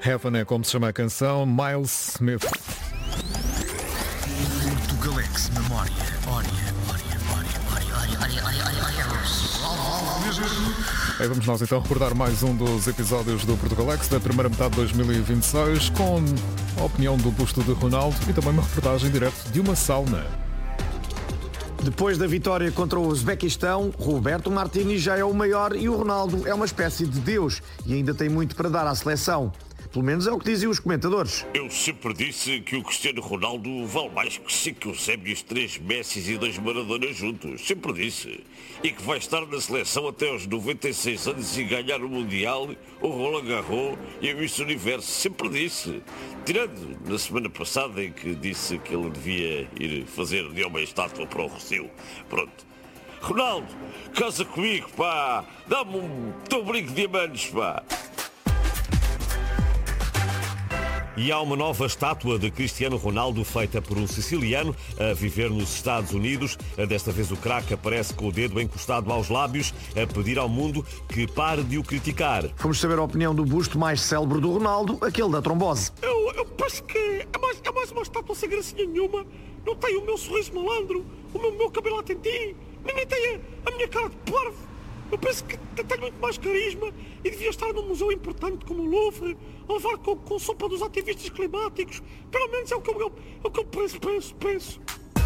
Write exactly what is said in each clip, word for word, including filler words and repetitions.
Heaven é como se chama a canção, Miles Smith. Portugalex Memória. Ória, ória, ória, ória, ória, ória, ória, ória. Aí vamos nós então recordar mais um dos episódios do Portugalex da primeira metade de dois mil e vinte e seis, com a opinião do busto de Ronaldo e também uma reportagem direto de uma sauna. Depois da vitória contra o Uzbequistão, Roberto Martínez já é o maior e o Ronaldo é uma espécie de Deus e ainda tem muito para dar à seleção. Pelo menos é o que dizem os comentadores. Eu sempre disse que o Cristiano Ronaldo vale mais que cinco Eusébios, três Messis e dois Maradona juntos. Sempre disse. E que vai estar na seleção até aos noventa e seis anos e ganhar o Mundial, o Roland Garros e a Miss Universo. Sempre disse. Tirando na semana passada em que disse que ele devia ir fazer de uma estátua para o Rossio. Pronto. Ronaldo, casa comigo, pá. Dá-me um teu brinco de diamantes, pá. E há uma nova estátua de Cristiano Ronaldo feita por um siciliano a viver nos Estados Unidos. Desta vez o craque aparece com o dedo encostado aos lábios a pedir ao mundo que pare de o criticar. Vamos saber a opinião do busto mais célebre do Ronaldo, aquele da trombose. Eu, eu penso que é mais, é mais uma estátua sem gracinha nenhuma. Não tem o meu sorriso malandro, o meu, meu cabelo a tentinho, nem tem a, a minha cara de parvo. Eu penso que tem muito mais carisma e devia estar num museu importante como o Louvre, a levar com, com sopa dos ativistas climáticos. Pelo menos é o que eu, é o que eu penso, penso, penso.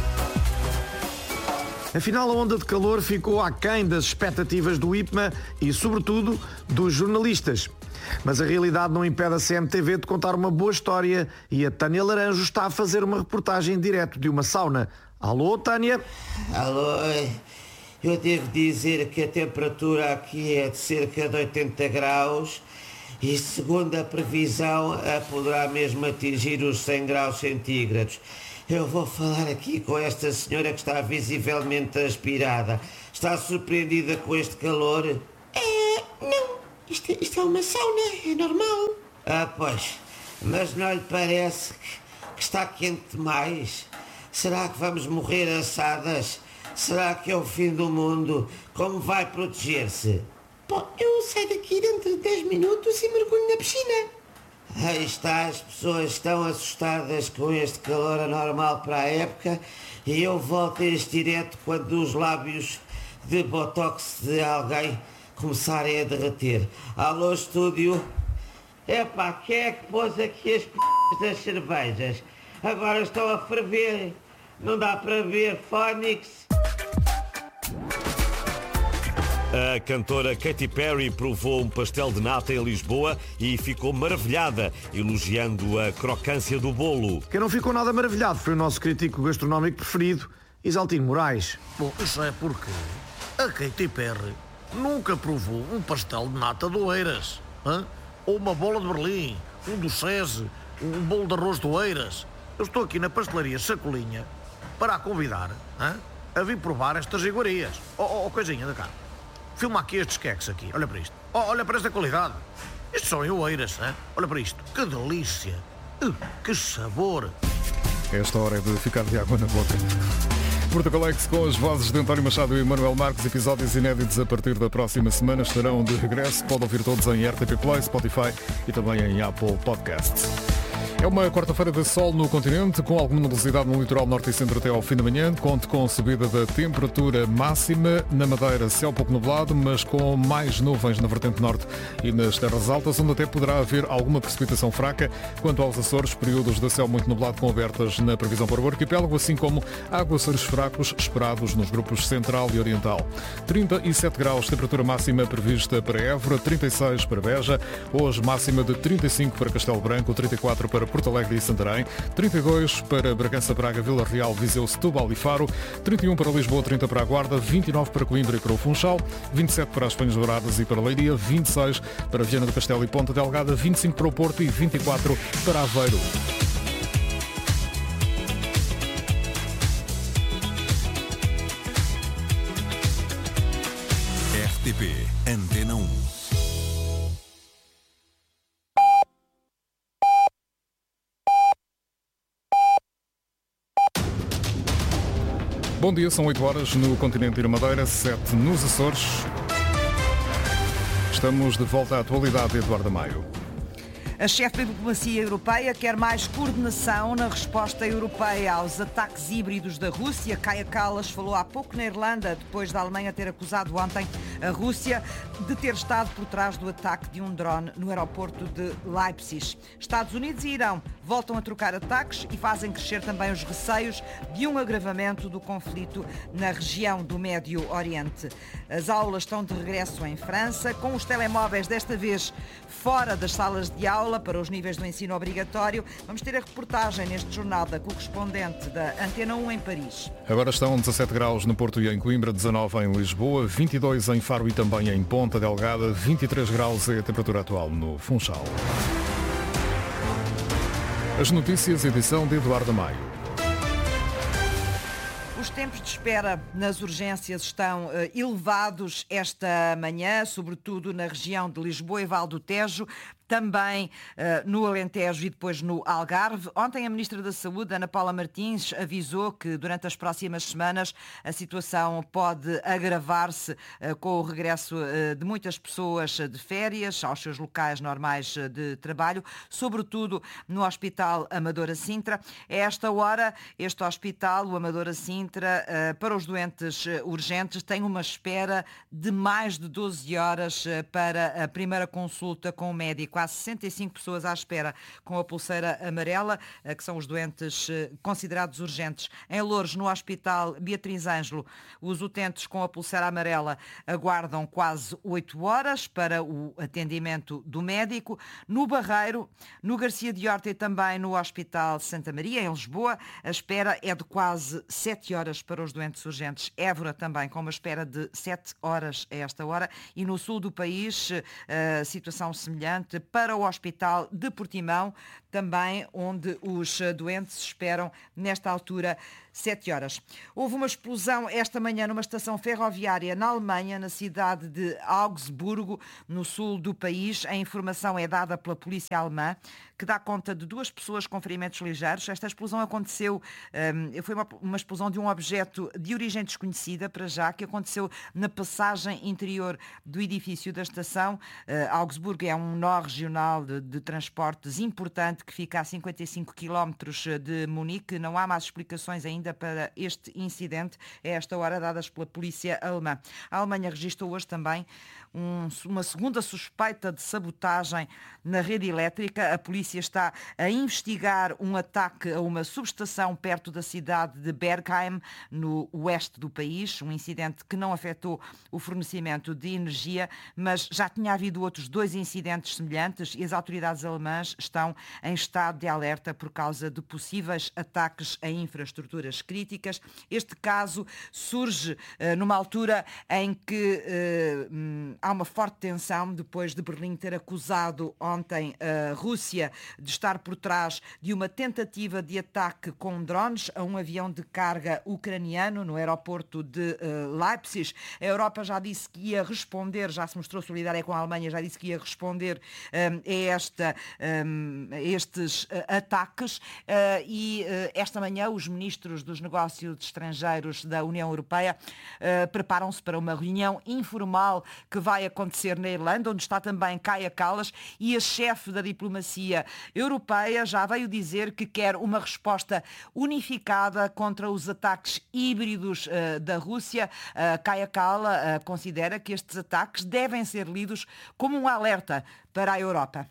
Afinal, a onda de calor ficou aquém das expectativas do I P M A e, sobretudo, dos jornalistas. Mas a realidade não impede a C M T V de contar uma boa história e a Tânia Laranjo está a fazer uma reportagem direto de uma sauna. Alô, Tânia? Alô, eu devo dizer que a temperatura aqui é de cerca de oitenta graus e, segundo a previsão, poderá mesmo atingir os cem graus centígrados. Eu vou falar aqui com esta senhora que está visivelmente transpirada. Está surpreendida com este calor? É, não. Isto, isto é uma sauna, é normal. Ah, pois. Mas não lhe parece que, que está quente demais? Será que vamos morrer assadas? Será que é o fim do mundo? Como vai proteger-se? Bom, eu saio daqui dentro de dez minutos e mergulho na piscina. Aí está, as pessoas estão assustadas com este calor anormal para a época e eu volto a este direto quando os lábios de botox de alguém começarem a derreter. Alô, estúdio? Epá, quem é que pôs aqui as p*** das cervejas? Agora estão a ferver. Não dá para ver, Fónix. A cantora Katy Perry provou um pastel de nata em Lisboa e ficou maravilhada, elogiando a crocância do bolo. Quem não ficou nada maravilhado foi o nosso crítico gastronómico preferido, Isaltino Moraes. Bom, isso é porque a Katy Perry nunca provou um pastel de nata de Oeiras, hein? Ou uma bola de Berlim, um do SESI, um bolo de arroz de Oeiras. Eu estou aqui na pastelaria Sacolinha para a convidar, hein, a vir provar estas iguarias. Oh, oh, oh, coisinha da cá. Filma aqui estes queques aqui, olha para isto. Oh, olha para esta qualidade. Isto são em Oeiras, hein? Olha para isto. Que delícia. Uh, que sabor. Esta hora é de ficar de água na boca. Portugalex com as vozes de António Machado e Manuel Marques. Episódios inéditos a partir da próxima semana estarão de regresso. Pode ouvir todos em R T P Play, Spotify e também em Apple Podcasts. É uma quarta-feira de sol no continente, com alguma nebulosidade no litoral norte e centro até ao fim da manhã. Conte com subida da temperatura máxima. Na Madeira, céu pouco nublado, mas com mais nuvens na vertente norte e nas terras altas, onde até poderá haver alguma precipitação fraca. Quanto aos Açores, períodos de céu muito nublado com abertas na previsão para o arquipélago, assim como aguaceiros fracos esperados nos grupos central e oriental. trinta e sete graus, temperatura máxima prevista para Évora, trinta e seis para Beja, hoje máxima de trinta e cinco para Castelo Branco, trinta e quatro para Porto Alegre e Santarém, trinta e dois para Bragança, Braga, Vila Real, Viseu, Setúbal e Faro, trinta e um para Lisboa, trinta para a Guarda, vinte e nove para Coimbra e para o Funchal, vinte e sete para as Penhas Douradas e para Leiria, vinte e seis para Viana do Castelo e Ponta Delgada, vinte e cinco para o Porto e vinte e quatro para Aveiro. R T P Antena um. Bom dia, são oito horas no continente e na Madeira, sete nos Açores. Estamos de volta à atualidade, Eduardo Maio. A chefe da diplomacia europeia quer mais coordenação na resposta europeia aos ataques híbridos da Rússia. Kaja Kallas falou há pouco na Irlanda, depois da Alemanha ter acusado ontem a Rússia de ter estado por trás do ataque de um drone no aeroporto de Leipzig. Estados Unidos e Irão voltam a trocar ataques e fazem crescer também os receios de um agravamento do conflito na região do Médio Oriente. As aulas estão de regresso em França, com os telemóveis desta vez fora das salas de aula para os níveis do ensino obrigatório. Vamos ter a reportagem neste jornal da correspondente da Antena um em Paris. Agora estão dezassete graus no Porto e em Coimbra, dezanove em Lisboa, vinte e dois em Faro e também em Ponta Delgada, vinte e três graus é a temperatura atual no Funchal. As notícias, edição de Eduardo Maio. Os tempos de espera nas urgências estão uh, elevados esta manhã, sobretudo na região de Lisboa e Val do Tejo, também uh, no Alentejo e depois no Algarve. Ontem a Ministra da Saúde, Ana Paula Martins, avisou que durante as próximas semanas a situação pode agravar-se uh, com o regresso uh, de muitas pessoas de férias aos seus locais normais de trabalho, sobretudo no Hospital Amadora Sintra. A esta hora, este hospital, o Amadora Sintra, uh, para os doentes uh, urgentes, tem uma espera de mais de doze horas uh, para a primeira consulta com o médico. Há sessenta e cinco pessoas à espera com a pulseira amarela, que são os doentes considerados urgentes. Em Loures, no Hospital Beatriz Ângelo, os utentes com a pulseira amarela aguardam quase oito horas para o atendimento do médico. No Barreiro, no Garcia de Horta e também no Hospital Santa Maria, em Lisboa, a espera é de quase sete horas para os doentes urgentes. Évora também com uma espera de sete horas a esta hora. E no sul do país, a situação semelhante para o Hospital de Portimão, também onde os doentes esperam nesta altura sete horas. Houve uma explosão esta manhã numa estação ferroviária na Alemanha, na cidade de Augsburgo, no sul do país. A informação é dada pela polícia alemã, que dá conta de duas pessoas com ferimentos ligeiros. Esta explosão aconteceu, um, foi uma, uma explosão de um objeto de origem desconhecida, para já, que aconteceu na passagem interior do edifício da estação. Uh, Augsburgo é um nó regional de, de transportes importante que fica a cinquenta e cinco quilómetros de Munique. Não há mais explicações ainda para este incidente, a esta hora dadas pela polícia alemã. A Alemanha registrou hoje também um, uma segunda suspeita de sabotagem na rede elétrica. A polícia está a investigar um ataque a uma subestação perto da cidade de Bergheim, no oeste do país, um incidente que não afetou o fornecimento de energia, mas já tinha havido outros dois incidentes semelhantes e as autoridades alemãs estão em estado de alerta por causa de possíveis ataques a infraestruturas críticas. Este caso surge uh, numa altura em que uh, um, há uma forte tensão depois de Berlim ter acusado ontem a Rússia de estar por trás de uma tentativa de ataque com drones a um avião de carga ucraniano no aeroporto de uh, Leipzig. A Europa já disse que ia responder, já se mostrou solidária com a Alemanha, já disse que ia responder um, a, esta, um, a estes uh, ataques uh, e uh, esta manhã os ministros dos negócios estrangeiros da União Europeia uh, preparam-se para uma reunião informal que vai acontecer na Irlanda, onde está também Kaja Kallas, e a chefe da diplomacia europeia já veio dizer que quer uma resposta unificada contra os ataques híbridos uh, da Rússia. Uh, Kaja Kallas uh, considera que estes ataques devem ser lidos como um alerta para a Europa.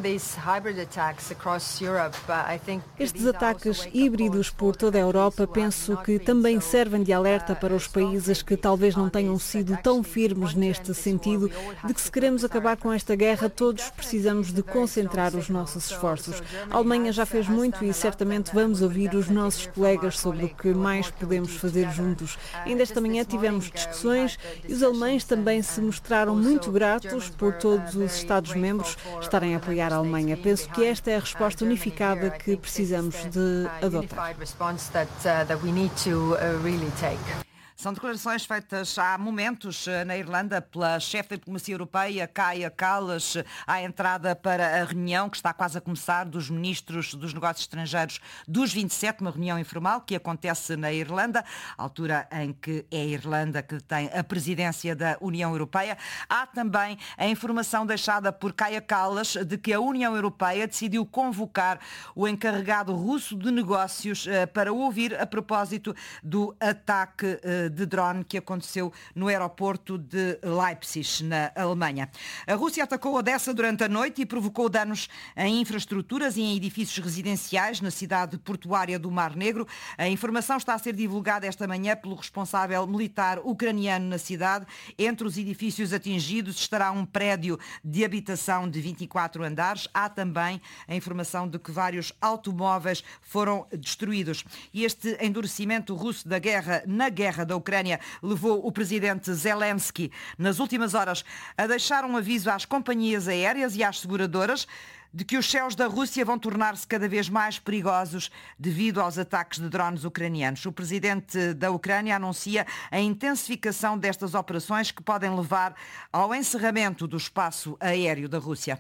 Estes ataques híbridos por toda a Europa penso que também servem de alerta para os países que talvez não tenham sido tão firmes neste sentido de que se queremos acabar com esta guerra, todos precisamos de concentrar os nossos esforços. A Alemanha já fez muito e certamente vamos ouvir os nossos colegas sobre o que mais podemos fazer juntos. Ainda esta manhã tivemos discussões e os alemães também se mostraram muito gratos por todos os Estados-membros estarem a apoiar a Alemanha. Penso que esta é a resposta unificada que precisamos de adotar. São declarações feitas há momentos na Irlanda pela chefe da diplomacia europeia, Kaja Kallas, à entrada para a reunião que está quase a começar dos ministros dos negócios estrangeiros dos vinte e sete, uma reunião informal que acontece na Irlanda, altura em que é a Irlanda que tem a presidência da União Europeia. Há também a informação deixada por Kaja Kallas de que a União Europeia decidiu convocar o encarregado russo de negócios para ouvir a propósito do ataque de drone que aconteceu no aeroporto de Leipzig, na Alemanha. A Rússia atacou Odessa durante a noite e provocou danos em infraestruturas e em edifícios residenciais na cidade portuária do Mar Negro. A informação está a ser divulgada esta manhã pelo responsável militar ucraniano na cidade. Entre os edifícios atingidos estará um prédio de habitação de vinte e quatro andares. Há também a informação de que vários automóveis foram destruídos. E este endurecimento russo da guerra na guerra da Ucrânia levou o presidente Zelensky, nas últimas horas, a deixar um aviso às companhias aéreas e às seguradoras de que os céus da Rússia vão tornar-se cada vez mais perigosos devido aos ataques de drones ucranianos. O presidente da Ucrânia anuncia a intensificação destas operações que podem levar ao encerramento do espaço aéreo da Rússia.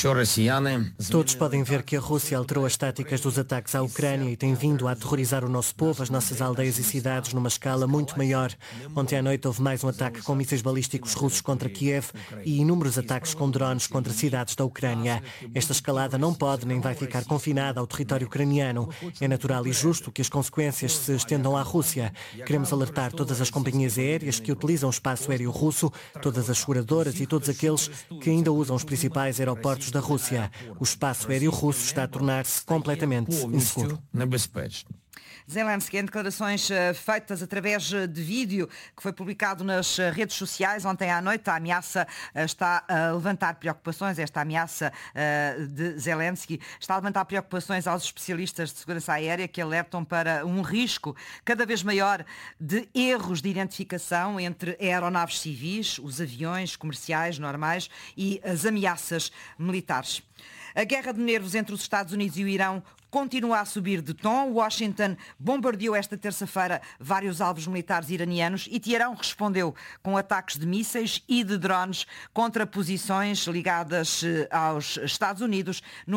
Todos podem ver que a Rússia alterou as táticas dos ataques à Ucrânia e tem vindo a aterrorizar o nosso povo, as nossas aldeias e cidades, numa escala muito maior. Ontem à noite houve mais um ataque com mísseis balísticos russos contra Kiev e inúmeros ataques com drones contra cidades da Ucrânia. Esta escalada não pode nem vai ficar confinada ao território ucraniano. É natural e justo que as consequências se estendam à Rússia. Queremos alertar todas as companhias aéreas que utilizam o espaço aéreo russo, todas as seguradoras e todos aqueles que ainda usam os principais aeroportos da Rússia. O espaço aéreo russo está a tornar-se completamente inseguro. Zelensky, em declarações feitas através de vídeo que foi publicado nas redes sociais ontem à noite, a ameaça está a levantar preocupações, esta ameaça de Zelensky está a levantar preocupações aos especialistas de segurança aérea que alertam para um risco cada vez maior de erros de identificação entre aeronaves civis, os aviões comerciais normais e as ameaças militares. A guerra de nervos entre os Estados Unidos e o Irão continua a subir de tom. Washington bombardeou esta terça-feira vários alvos militares iranianos e Teherão respondeu com ataques de mísseis e de drones contra posições ligadas aos Estados Unidos. No